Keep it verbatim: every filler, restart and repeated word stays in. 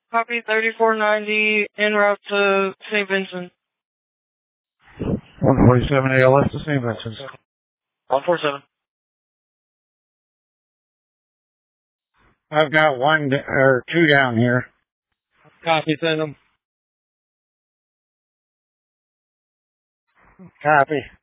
Copy thirty-four ninety, en route to Saint Vincent. one forty-seven A L S to Saint Vincent. one forty-seven. I've got one, or two down here. Copy, send them. Copy.